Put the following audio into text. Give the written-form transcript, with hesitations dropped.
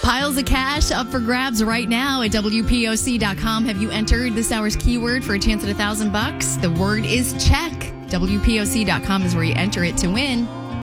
Piles of cash up for grabs right now at WPOC.com. Have you entered this hour's keyword for a chance at $1,000? The word is check. WPOC.com is where you enter it to win.